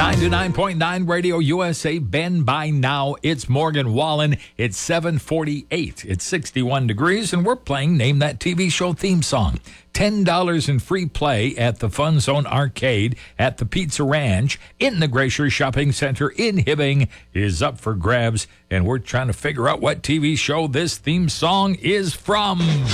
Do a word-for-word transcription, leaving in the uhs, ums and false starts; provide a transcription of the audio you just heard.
ninety-nine point nine Radio U S A. Ben by now. It's Morgan Wallen. It's seven forty-eight. It's sixty-one degrees, and we're playing Name That T V Show theme song. ten dollars in free play at the Fun Zone Arcade at the Pizza Ranch in the Glacier Shopping Center in Hibbing is up for grabs, and we're trying to figure out what T V show this theme song is from.